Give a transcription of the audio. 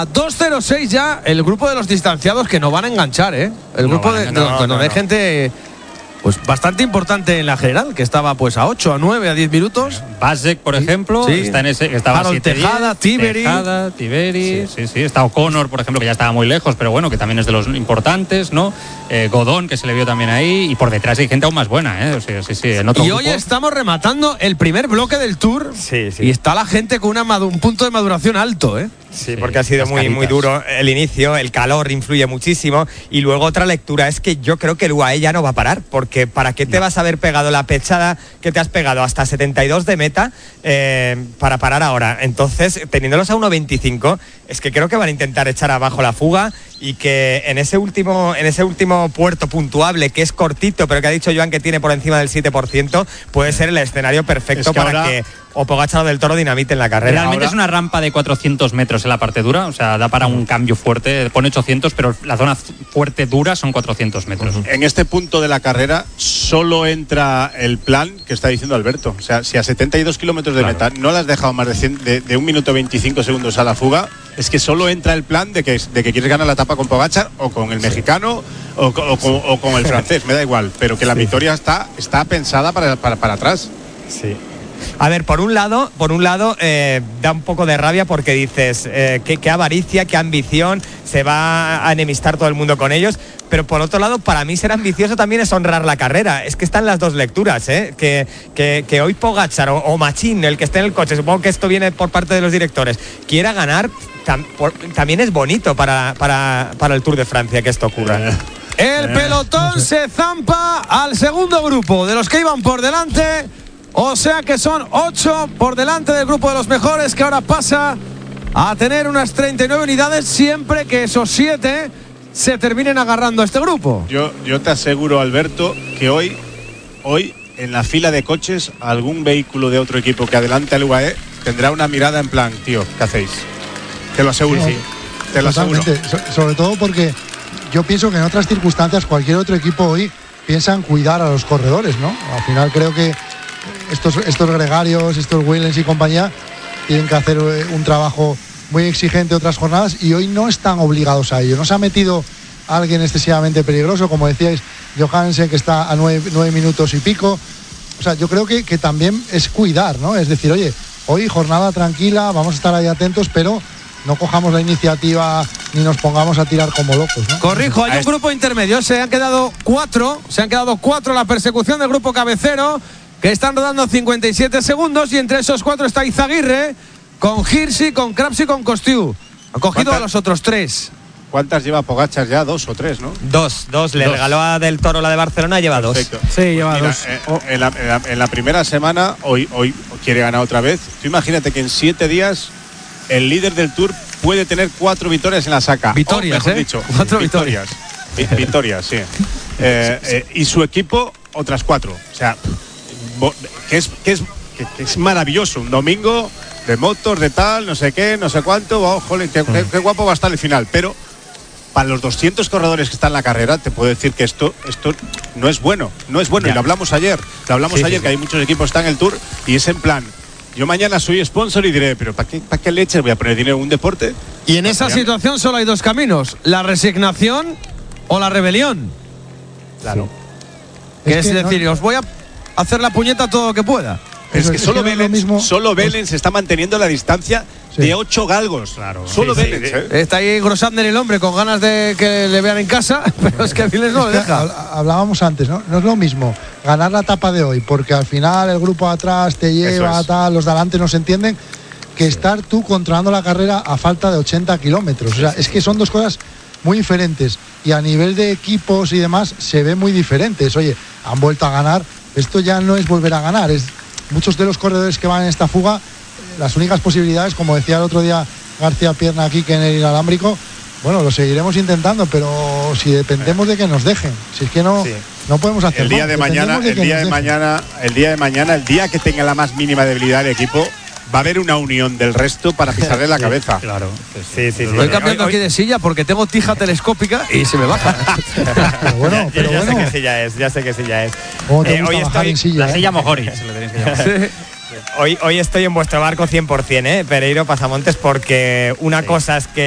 a 2.06 ya el grupo de los distanciados que no van a enganchar, ¿eh? El grupo de gente pues bastante importante en la general, que estaba pues a 8, a 9, a 10 minutos. Vasek, por ejemplo, sí, está en ese, estaba Harold 7, Tejada, Tiberi, sí. Está O'Connor, por ejemplo, que ya estaba muy lejos, pero bueno, que también es de los importantes, ¿no? Godón, que se le vio también ahí, y por detrás hay gente aún más buena, ¿eh? O sea, sí, en otro grupo. Hoy estamos rematando el primer bloque del Tour, y está la gente con un punto de maduración alto, ¿eh? Sí, porque ha sido muy duro el inicio, el calor influye muchísimo, y luego otra lectura es que yo creo que el UAE ya no va a parar, porque ¿para qué te vas a haber pegado la pechada que te has pegado hasta 72 de meta para parar ahora? Entonces, teniéndolos a 1.25, es que creo que van a intentar echar abajo la fuga, y que en ese último puerto puntuable, que es cortito, pero que ha dicho Joan que tiene por encima del 7%, puede ser el escenario perfecto para que o Pogačar o Del Toro dinamiten la carrera. Realmente es una rampa de 400 metros en la parte dura, o sea, da para un cambio fuerte. Pone 800, pero la zona fuerte dura son 400 metros. En este punto de la carrera solo entra el plan que está diciendo Alberto. O sea, si a 72 kilómetros de meta no le has dejado más de 1 minuto 25 segundos a la fuga, es que solo entra el plan de que quieres ganar la etapa con Pogačar o con el mexicano o con el francés, me da igual, pero que la victoria está pensada para atrás. Sí. A ver, por un lado da un poco de rabia porque dices qué avaricia, qué ambición, se va a enemistar todo el mundo con ellos, pero por otro lado, para mí ser ambicioso también es honrar la carrera. Es que están las dos lecturas, que hoy Pogačar o Machín, el que esté en el coche, supongo que esto viene por parte de los directores, quiera ganar, también es bonito para el Tour de Francia que esto ocurra. El pelotón se zampa al segundo grupo de los que iban por delante. O sea que son 8 por delante del grupo de los mejores, que ahora pasa a tener unas 39 unidades, siempre que esos 7 se terminen agarrando a este grupo. Yo te aseguro, Alberto, que hoy en la fila de coches algún vehículo de otro equipo que adelante al UAE tendrá una mirada en plan, tío, ¿qué hacéis? Te lo aseguro, sí. Te lo aseguro. Sobre todo porque yo pienso que en otras circunstancias cualquier otro equipo hoy piensa en cuidar a los corredores, ¿no? Al final creo que estos gregarios, estos Waylands y compañía tienen que hacer un trabajo muy exigente otras jornadas, y hoy no están obligados a ello. No se ha metido alguien excesivamente peligroso, como decíais, Johansen, que está a 9 minutos y pico. O sea, yo creo que también es cuidar, ¿no? Es decir, oye, hoy jornada tranquila, vamos a estar ahí atentos, pero no cojamos la iniciativa ni nos pongamos a tirar como locos, ¿no? Corrijo, hay un grupo intermedio, se han quedado 4 a la persecución del grupo cabecero, que están rodando 57 segundos, y entre esos 4 está Izaguirre, con Hirschi, con Krapf y con Kostiu. Han cogido a los otros 3. ¿Cuántas lleva Pogačar ya? 2 o 3, ¿no? Dos. Le regaló a Del Toro la de Barcelona, lleva 2. Perfecto. Sí, lleva 2. En la primera semana, hoy quiere ganar otra vez. Tú imagínate que en 7 días el líder del Tour puede tener 4 victorias en la saca. Victorias, mejor dicho, 4 victorias. Victorias, sí. Y su equipo, otras 4. O sea, que es maravilloso. Un domingo de motos, de tal, no sé qué, no sé cuánto. Oh, joder, qué guapo va a estar el final. Pero para los 200 corredores que están en la carrera, te puedo decir que esto no es bueno. No es bueno. Ya. Y lo hablamos ayer. Que hay muchos equipos que están en el Tour y es en plan, yo mañana soy sponsor y diré, pero ¿para qué leches voy a poner dinero en un deporte? Y en esa situación solo hay 2 caminos: la resignación o la rebelión. Claro. Que es decir, os voy a hacer la puñeta todo lo que pueda. Es que solo Vélez se está manteniendo la distancia de 8 galgos. Claro. Solo Vélez. Está ahí Grossander, el hombre, con ganas de que le vean en casa, pero es que a Vélez no le deja. Hablábamos antes, ¿no? No es lo mismo ganar la etapa de hoy, porque al final el grupo de atrás te lleva, tal, los de adelante no se entienden, que estar tú controlando la carrera a falta de 80 kilómetros. O sea, es que son 2 cosas muy diferentes, y a nivel de equipos y demás se ven muy diferentes. Oye, han vuelto a ganar, esto ya no es volver a ganar, es muchos de los corredores que van en esta fuga, las únicas posibilidades, como decía el otro día García Pierna aquí, que en el inalámbrico, bueno, lo seguiremos intentando, pero si dependemos de que nos dejen, si es que no podemos hacer el día de mañana, el día de mañana, el día que tenga la más mínima debilidad el equipo, va a haber una unión del resto para pisarle la cabeza. Claro. Sí. Estoy cambiando aquí de silla porque tengo tija telescópica y se me baja. pero ya sé qué silla es. Hoy estoy en silla, la silla Mojori, se lo tenéis que llamar. Sí. Hoy estoy en vuestro barco 100%, Pereiro Pasamontes, porque una cosa es que